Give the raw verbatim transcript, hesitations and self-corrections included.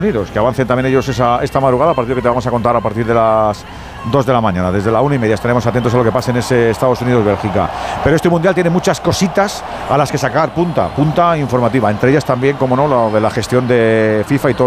Unidos, que avancen también ellos esa, esta madrugada, partido que te vamos a contar a partir de las dos de la mañana, desde la una y media estaremos atentos a lo que pase en ese Estados Unidos-Bélgica. Pero este Mundial tiene muchas cositas a las que sacar punta, punta informativa, entre ellas también, como no, lo de la gestión de FIFA y todo.